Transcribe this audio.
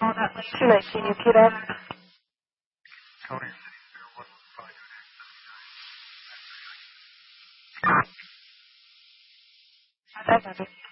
Oh, that was 219. You repeat that? Tony. That's